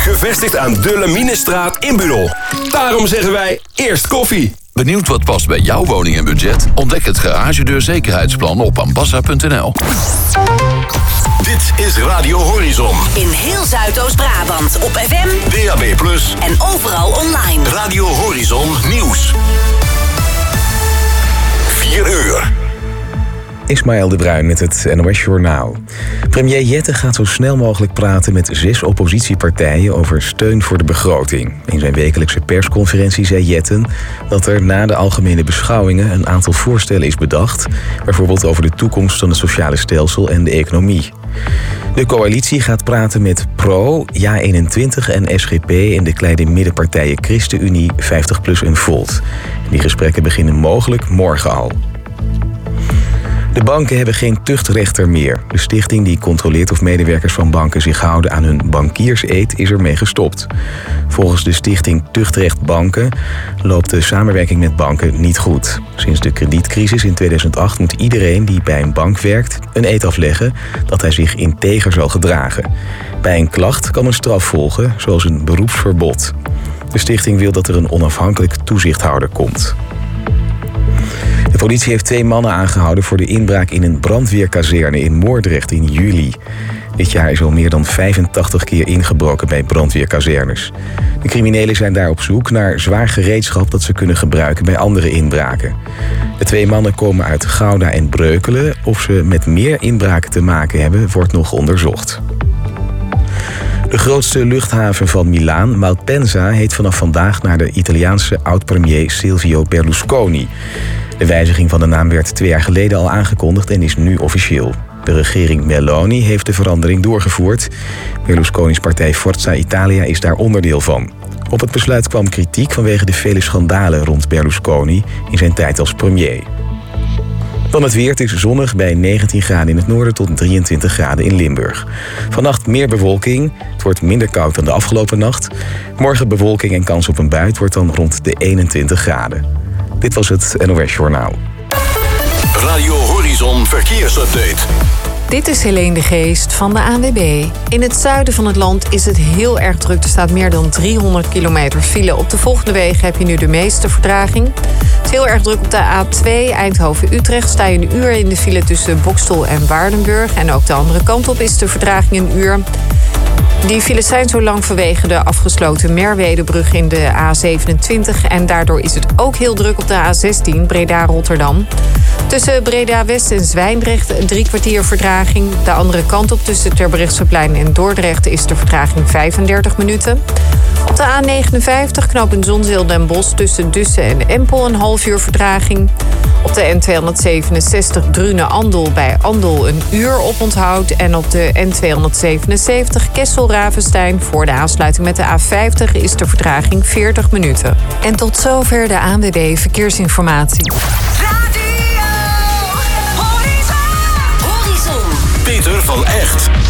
Gevestigd aan de Laminestraat in Budel. Daarom zeggen wij eerst koffie. Benieuwd wat past bij jouw woning en budget? Ontdek het garagedeurzekerheidsplan op ambassa.nl. Dit is Radio Horizon. In heel Zuidoost-Brabant op FM, DAB+. En overal online. Radio Horizon Nieuws. 4 uur. Ismaël de Bruin met het NOS Journaal. Premier Jette gaat zo snel mogelijk praten met 6 oppositiepartijen over steun voor de begroting. In zijn wekelijkse persconferentie zei Jetten dat er na de algemene beschouwingen een aantal voorstellen is bedacht, bijvoorbeeld over de toekomst van het sociale stelsel en de economie. De coalitie gaat praten met PRO, JA21 en SGP en de kleine middenpartijen ChristenUnie, 50PLUS en Volt. Die gesprekken beginnen mogelijk morgen al. De banken hebben geen tuchtrechter meer. De stichting die controleert of medewerkers van banken zich houden aan hun bankierseed is ermee gestopt. Volgens de stichting Tuchtrecht Banken loopt de samenwerking met banken niet goed. Sinds de kredietcrisis in 2008 moet iedereen die bij een bank werkt een eed afleggen dat hij zich integer zal gedragen. Bij een klacht kan een straf volgen, zoals een beroepsverbod. De stichting wil dat er een onafhankelijk toezichthouder komt. De politie heeft 2 mannen aangehouden voor de inbraak in een brandweerkazerne in Moordrecht in juli. Dit jaar is al meer dan 85 keer ingebroken bij brandweerkazernes. De criminelen zijn daar op zoek naar zwaar gereedschap dat ze kunnen gebruiken bij andere inbraken. De 2 mannen komen uit Gouda en Breukelen. Of ze met meer inbraken te maken hebben, wordt nog onderzocht. De grootste luchthaven van Milaan, Malpensa, heet vanaf vandaag naar de Italiaanse oud-premier Silvio Berlusconi. De wijziging van de naam werd 2 jaar geleden al aangekondigd en is nu officieel. De regering Meloni heeft de verandering doorgevoerd. Berlusconi's partij Forza Italia is daar onderdeel van. Op het besluit kwam kritiek vanwege de vele schandalen rond Berlusconi in zijn tijd als premier. Dan het weer. Het is zonnig bij 19 graden in het noorden tot 23 graden in Limburg. Vannacht meer bewolking. Het wordt minder koud dan de afgelopen nacht. Morgen bewolking en kans op een bui. Het wordt dan rond de 21 graden. Dit was het NOS Journaal. Radio Horizon Verkeersupdate. Dit is Helene de Geest van de ANWB. In het zuiden van het land is het heel erg druk. Er staat meer dan 300 kilometer file. Op de volgende wegen heb je nu de meeste vertraging. Het is heel erg druk op de A2 Eindhoven-Utrecht. Sta je een uur in de file tussen Boxtel en Waardenburg. En ook de andere kant op is de vertraging een uur. Die files zijn zo lang vanwege de afgesloten Merwedebrug in de A27. En daardoor is het ook heel druk op de A16 Breda-Rotterdam. Tussen Breda-West en Zwijndrecht 3 kwartier vertraging. De andere kant op tussen Terbrechtseplein en Dordrecht is de vertraging 35 minuten. Op de A59 knooppunt Zonzeel-Den Bosch tussen Dussen en Empel een half uur vertraging. Op de N267 Drunen-Andel bij Andel een uur oponthoud. En op de N277 Kessel-Ravenstein voor de aansluiting met de A50 is de vertraging 40 minuten. En tot zover de ANWB Verkeersinformatie. Radio Horizon. Peter van Echt.